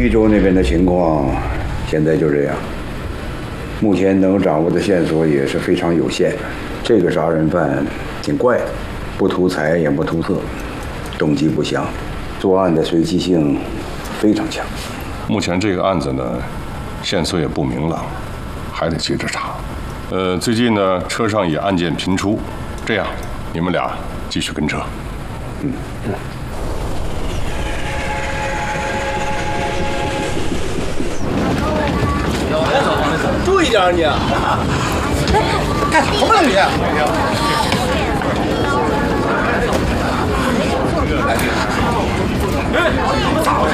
豫州那边的情况现在就这样，目前能掌握的线索也是非常有限。这个杀人犯挺怪的，不图财也不图色，动机不详，作案的随机性非常强。 目前这个案子呢，线索也不明朗，还得接着查。最近呢，车上也案件频出，这样你们俩继续跟车。 注意点啊你！干什么呢你？咋回